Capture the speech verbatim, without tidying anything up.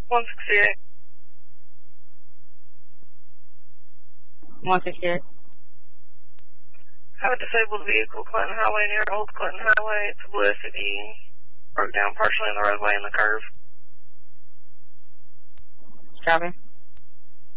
one sixty-eight. one sixty-eight. Have a disabled vehicle, Clinton Highway near Old Clinton Highway. It's a blue S U V. Broke down partially in the roadway and the curve. Copy.